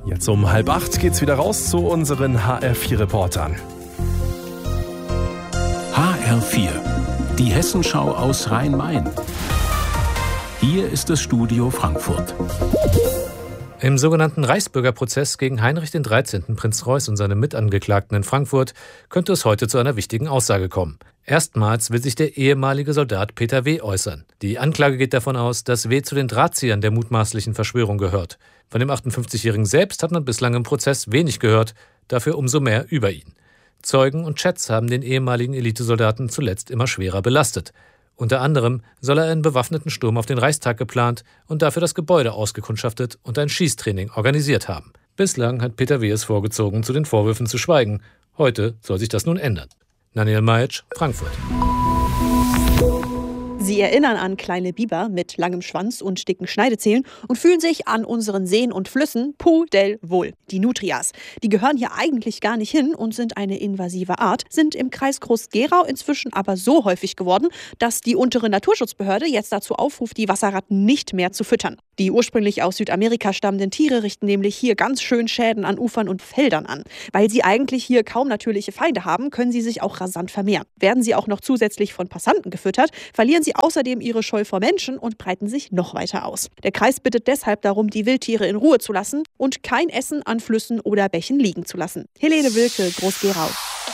Jetzt um 7:30 geht's wieder raus zu unseren HR4-Reportern. HR4, die Hessenschau aus Rhein-Main. Hier ist das Studio Frankfurt. Im sogenannten Reichsbürgerprozess gegen Heinrich XIII., Prinz Reuß und seine Mitangeklagten in Frankfurt könnte es heute zu einer wichtigen Aussage kommen. Erstmals will sich der ehemalige Soldat Peter W. äußern. Die Anklage geht davon aus, dass W. zu den Drahtziehern der mutmaßlichen Verschwörung gehört. Von dem 58-Jährigen selbst hat man bislang im Prozess wenig gehört, dafür umso mehr über ihn. Zeugen und Chats haben den ehemaligen Elitesoldaten zuletzt immer schwerer belastet. Unter anderem soll er einen bewaffneten Sturm auf den Reichstag geplant und dafür das Gebäude ausgekundschaftet und ein Schießtraining organisiert haben. Bislang hat Peter W. es vorgezogen, zu den Vorwürfen zu schweigen. Heute soll sich das nun ändern. Daniel Majic, Frankfurt. Sie erinnern an kleine Biber mit langem Schwanz und dicken Schneidezähnen und fühlen sich an unseren Seen und Flüssen pudelwohl. Die Nutrias. Die gehören hier eigentlich gar nicht hin und sind eine invasive Art, sind im Kreis Groß-Gerau inzwischen aber so häufig geworden, dass die untere Naturschutzbehörde jetzt dazu aufruft, die Wasserratten nicht mehr zu füttern. Die ursprünglich aus Südamerika stammenden Tiere richten nämlich hier ganz schön Schäden an Ufern und Feldern an. Weil sie eigentlich hier kaum natürliche Feinde haben, können sie sich auch rasant vermehren. Werden sie auch noch zusätzlich von Passanten gefüttert, verlieren sie außerdem ihre Scheu vor Menschen und breiten sich noch weiter aus. Der Kreis bittet deshalb darum, die Wildtiere in Ruhe zu lassen und kein Essen an Flüssen oder Bächen liegen zu lassen. Helene Wilke, Groß-Gerau.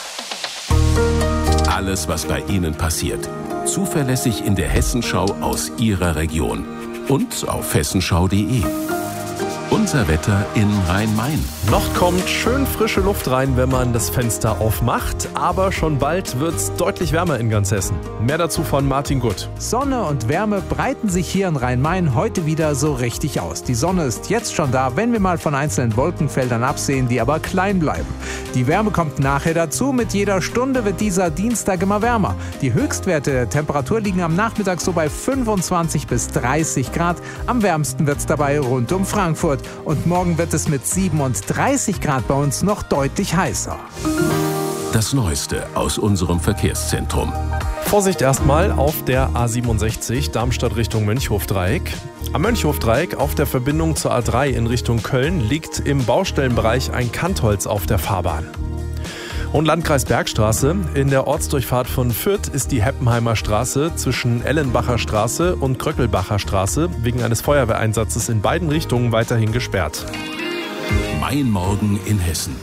Alles, was bei Ihnen passiert. Zuverlässig in der Hessenschau aus Ihrer Region. Und auf hessenschau.de. Unser Wetter in Rhein-Main. Noch kommt schön frische Luft rein, wenn man das Fenster aufmacht. Aber schon bald wird's deutlich wärmer in ganz Hessen. Mehr dazu von Martin Gutt. Sonne und Wärme breiten sich hier in Rhein-Main heute wieder so richtig aus. Die Sonne ist jetzt schon da, wenn wir mal von einzelnen Wolkenfeldern absehen, die aber klein bleiben. Die Wärme kommt nachher dazu. Mit jeder Stunde wird dieser Dienstag immer wärmer. Die Höchstwerte der Temperatur liegen am Nachmittag so bei 25 bis 30 Grad. Am wärmsten wird's dabei rund um Frankfurt. Und morgen wird es mit 37 Grad bei uns noch deutlich heißer. Das Neueste aus unserem Verkehrszentrum. Vorsicht erstmal auf der A67 Darmstadt Richtung Mönchhofdreieck. Am Mönchhofdreieck auf der Verbindung zur A3 in Richtung Köln liegt im Baustellenbereich ein Kantholz auf der Fahrbahn. Und Landkreis Bergstraße. In der Ortsdurchfahrt von Fürth ist die Heppenheimer Straße zwischen Ellenbacher Straße und Kröckelbacher Straße wegen eines Feuerwehreinsatzes in beiden Richtungen weiterhin gesperrt. Mein Morgen in Hessen.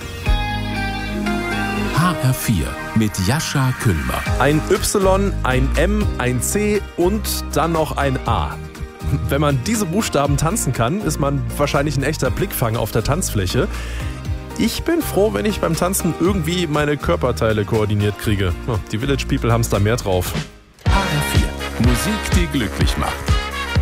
HR4 mit Jascha Küllmer. Ein Y, ein M, ein C und dann noch ein A. Wenn man diese Buchstaben tanzen kann, ist man wahrscheinlich ein echter Blickfang auf der Tanzfläche. Ich bin froh, wenn ich beim Tanzen irgendwie meine Körperteile koordiniert kriege. Die Village People haben es da mehr drauf. HR4, Musik, die glücklich macht.